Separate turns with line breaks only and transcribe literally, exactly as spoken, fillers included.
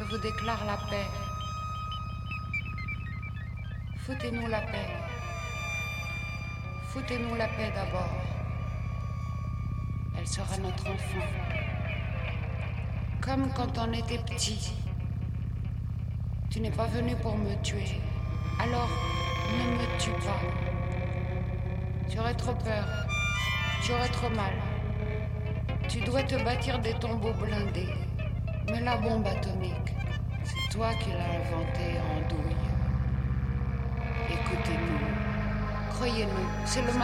Je vous déclare la paix. Foutez-nous la paix. Foutez-nous la paix d'abord. Elle sera notre enfant. Comme quand on était petit. Tu n'es pas venu pour me tuer. Alors, ne me tue pas. Tu aurais trop peur. Tu aurais trop mal. Tu dois te bâtir des tombeaux blindés. Mais la bombe atomique, c'est toi qui l'as inventée en douille. Écoutez-nous. Croyez-nous, c'est le